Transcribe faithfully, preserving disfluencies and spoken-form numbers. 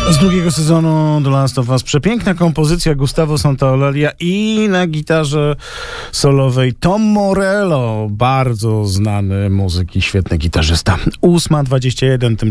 Z drugiego sezonu The Last of Us przepiękna kompozycja Gustavo Santaolalla i na gitarze solowej Tom Morello, bardzo znany muzyk i świetny gitarzysta. ósma dwadzieścia jeden, tym